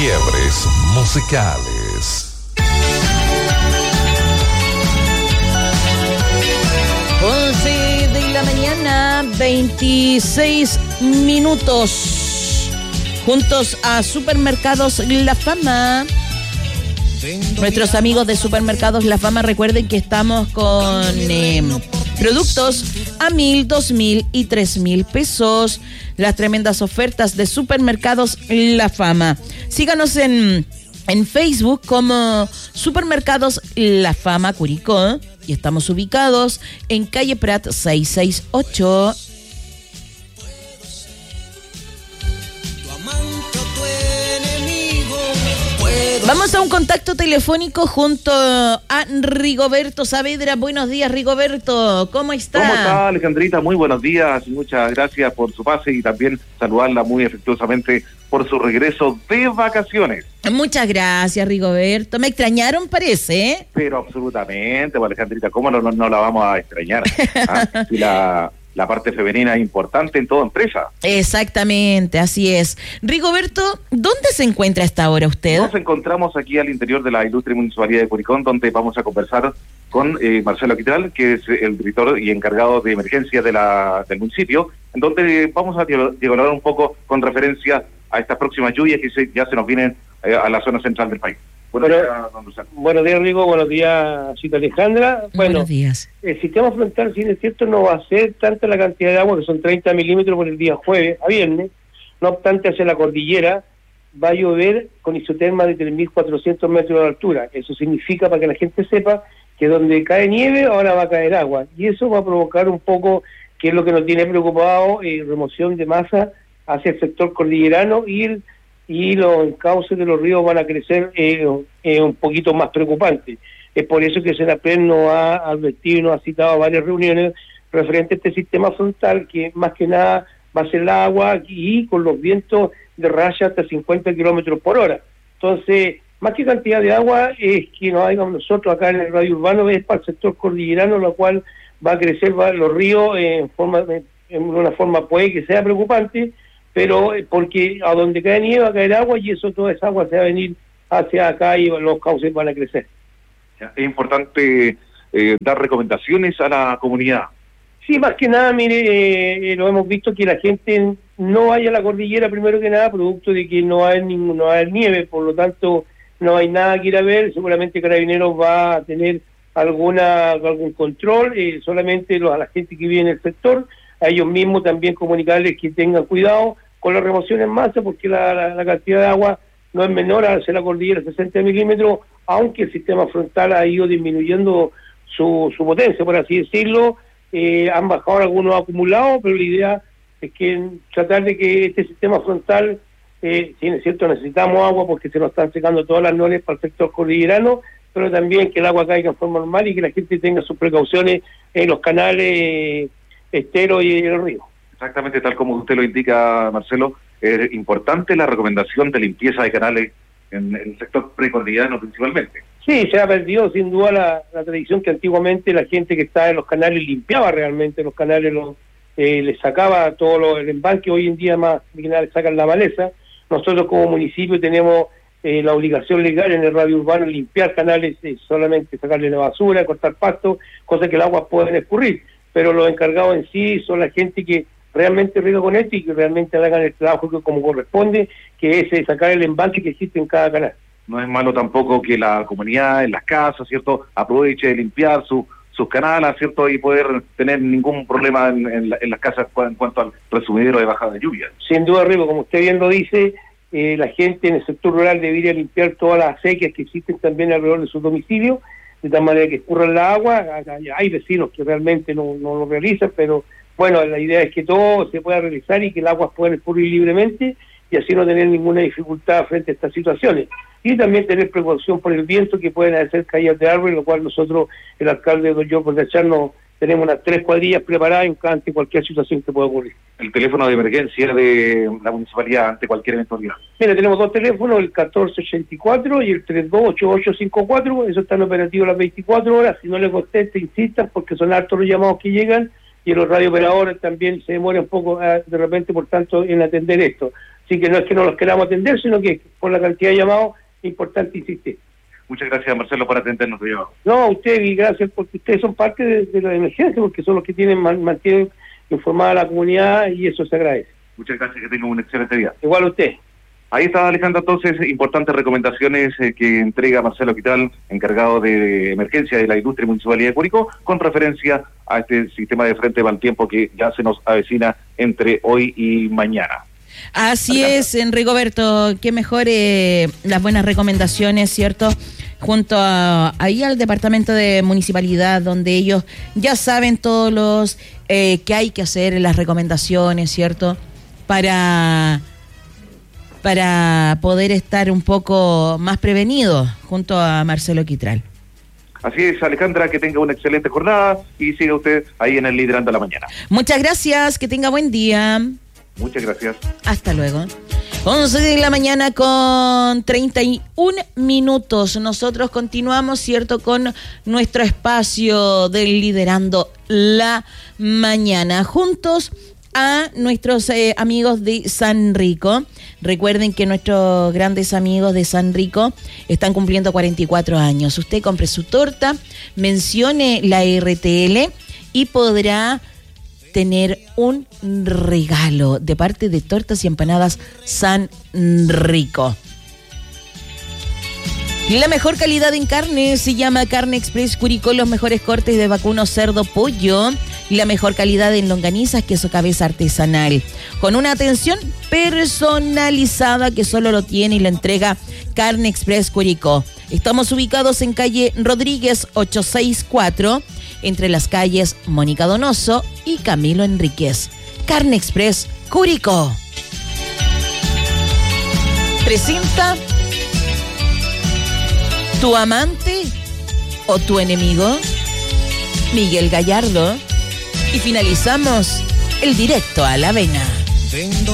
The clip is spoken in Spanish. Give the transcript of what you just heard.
Quiebres musicales. 11 de la mañana, 26 minutos. Juntos a Supermercados La Fama. Nuestros amigos de Supermercados La Fama, recuerden que estamos con productos a 1.000, 2.000 y 3.000 pesos. Las tremendas ofertas de Supermercados La Fama. Síganos en Facebook como Supermercados La Fama Curicó. Y estamos ubicados en calle Prat 668. Vamos a un contacto telefónico junto a Rigoberto Saavedra. Buenos días, Rigoberto. ¿Cómo está? ¿Cómo está, Alejandrita? Muy buenos días. Muchas gracias por su pase y también saludarla muy afectuosamente por su regreso de vacaciones. Muchas gracias, Rigoberto. Me extrañaron, parece, ¿eh? Pero absolutamente, Alejandrita, ¿cómo no la vamos a extrañar? ¿Ah? Y la parte femenina es importante en toda empresa. Exactamente, así es. Rigoberto, ¿dónde se encuentra a esta hora usted? Nos encontramos aquí al interior de la ilustre Municipalidad de Curicó, donde vamos a conversar con Marcelo Aquitral, que es el director y encargado de emergencia del municipio, en donde vamos a dialogar un poco con referencia a estas próximas lluvias que ya se nos vienen a la zona central del país. Buenos días, Rigo. Buenos días, Cita Alejandra. Buenos días. El sistema frontal, si es cierto, no va a ser tanta la cantidad de agua, que son 30 milímetros por el día jueves a viernes. No obstante, hacia la cordillera va a llover con isoterma de 3.400 metros de altura. Eso significa, para que la gente sepa, que donde cae nieve, ahora va a caer agua. Y eso va a provocar un poco, que es lo que nos tiene preocupado, remoción de masa hacia el sector cordillerano y los encauces de los ríos van a crecer un poquito más preocupante. Es por eso que Senapred nos ha advertido y nos ha citado a varias reuniones referente a este sistema frontal, que más que nada va a ser el agua y con los vientos de raya hasta 50 kilómetros por hora. Entonces, más que cantidad de agua, es que nos hagan nosotros acá en el radio urbano, es para el sector cordillerano, lo cual va a crecer los ríos en una forma puede que sea preocupante, pero porque a donde cae nieve va a caer agua y toda esa agua se va a venir hacia acá y los cauces van a crecer. Es importante dar recomendaciones a la comunidad. Sí, más que nada, mire, lo hemos visto que la gente no vaya a la cordillera primero que nada, producto de que no hay nieve, por lo tanto no hay nada que ir a ver. Seguramente Carabineros va a tener algún control, solamente a la gente que vive en el sector, a ellos mismos también comunicarles que tengan cuidado con la remoción en masa, porque la cantidad de agua no es menor hacia la cordillera, 60 milímetros, aunque el sistema frontal ha ido disminuyendo su potencia, por así decirlo. Han bajado algunos acumulados, pero la idea es que tratar de que este sistema frontal, si es cierto, necesitamos agua porque se nos están secando todas las noles para el sector cordillerano, pero también que el agua caiga en forma normal y que la gente tenga sus precauciones en los canales esteros y en el río. Exactamente, tal como usted lo indica, Marcelo, es importante la recomendación de limpieza de canales en el sector precordillerano principalmente. Sí, se ha perdido sin duda la tradición que antiguamente la gente que estaba en los canales limpiaba realmente los canales, les sacaba todo el embalque. Hoy en día más que nada le sacan la maleza. Nosotros como municipio tenemos la obligación legal en el radio urbano de limpiar canales, solamente sacarle la basura, cortar pasto, cosas que el agua pueden escurrir, pero los encargados en sí son la gente que realmente riega con esto y que realmente hagan el trabajo que como corresponde, que es sacar el embalse que existe en cada canal. No es malo tampoco que la comunidad en las casas, ¿cierto?, aproveche de limpiar sus canales, ¿cierto?, y poder tener ningún problema en las casas en cuanto al resumidero de bajada de lluvia. Sin duda, Rigo, como usted bien lo dice, la gente en el sector rural debería limpiar todas las acequias que existen también alrededor de su domicilio, de tal manera que escurran la agua. Hay vecinos que realmente no lo realizan, pero bueno, la idea es que todo se pueda realizar y que el agua pueda escurrir libremente y así no tener ninguna dificultad frente a estas situaciones. Y también tener precaución por el viento, que pueden hacer caídas de árboles, lo cual nosotros, el alcalde don Joe Portacharno, tenemos unas 3 cuadrillas preparadas ante cualquier situación que pueda ocurrir. El teléfono de emergencia de la municipalidad ante cualquier eventualidad. Mira, tenemos 2 teléfonos, el 1484 y el 328854, eso están operativos las 24 horas. Si no les conteste, insistan, porque son hartos los llamados que llegan y los radiooperadores también se demoran un poco de repente, por tanto, en atender esto. Así que no es que no los queramos atender, sino que por la cantidad de llamados es importante insistir. Muchas gracias, Marcelo, por atendernos. No, a usted, y gracias porque ustedes son parte de la emergencia, porque son los que mantienen informada a la comunidad y eso se agradece. Muchas gracias, que tengan un excelente día. Igual a usted. Ahí está, Alejandra, entonces, importantes recomendaciones que entrega Marcelo Quitral, encargado de emergencia de la Ilustre Municipalidad de Curicó, con referencia a este sistema de frente mal tiempo que ya se nos avecina entre hoy y mañana. Así es, Rigoberto, qué mejor las buenas recomendaciones, ¿cierto? Junto ahí al Departamento de Municipalidad, donde ellos ya saben todos los que hay que hacer, las recomendaciones, ¿cierto? Para poder estar un poco más prevenidos junto a Marcelo Quitral. Así es, Alejandra, que tenga una excelente jornada y siga usted ahí en el Liderando la Mañana. Muchas gracias, que tenga buen día. Muchas gracias. Hasta luego. 11 de la mañana con 31 minutos. Nosotros continuamos, ¿cierto?, con nuestro espacio del Liderando la Mañana. Juntos a nuestros amigos de San Rico. Recuerden que nuestros grandes amigos de San Rico están cumpliendo 44 años. Usted compre su torta, mencione la RTL y podrá tener un regalo de parte de Tortas y Empanadas San Rico. La mejor calidad en carne se llama Carne Express Curicó, los mejores cortes de vacuno, cerdo, pollo, y la mejor calidad en longanizas, queso cabeza artesanal, con una atención personalizada que solo lo tiene y lo entrega Carne Express Curicó. Estamos ubicados en calle Rodríguez 864, entre las calles Mónica Donoso y Camilo Enríquez. Carne Express Curicó. Presenta ¿Tu amante o tu enemigo? Miguel Gallardo. Y finalizamos el directo a la avena.